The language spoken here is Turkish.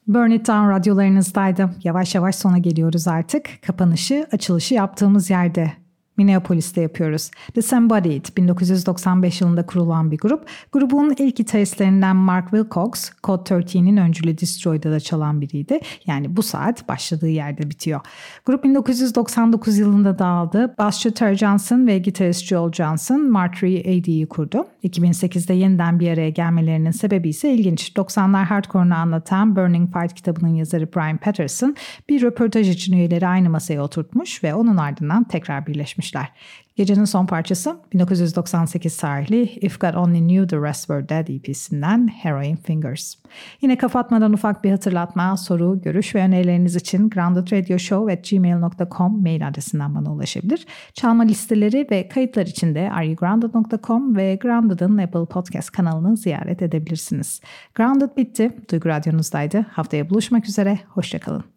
Burn It Down radyolarınızdaydı. Yavaş yavaş sona geliyoruz artık. Kapanışı, açılışı yaptığımız yerde. Minneapolis'te yapıyoruz. Disembodied 1995 yılında kurulan bir grup. Grubun ilk gitaristlerinden Mark Wilcox, Code 13'in öncülü Destroy'da da çalan biriydi. Yani bu saat başladığı yerde bitiyor. Grup 1999 yılında dağıldı. Basçı Terry Johnson ve gitarist Joel Johnson Martyri AD'yi kurdu. 2008'de yeniden bir araya gelmelerinin sebebi ise ilginç. 90'lar hardcore'unu anlatan Burning Fight kitabının yazarı Brian Patterson bir röportaj için üyeleri aynı masaya oturtmuş ve onun ardından tekrar birleşmişler. Gecenin son parçası 1998 tarihli If God Only Knew The Rest Were Dead EP'sinden Heroin Fingers. Yine kapatmadan ufak bir hatırlatma, soru, görüş ve önerileriniz için groundedradioshow@gmail.com mail adresinden bana ulaşabilir. Çalma listeleri ve kayıtlar için de areyogrounded.com ve Grounded'ın Apple Podcast kanalını ziyaret edebilirsiniz. Grounded bitti. Duygu Radyo'nuzdaydı. Haftaya buluşmak üzere. Hoşça kalın.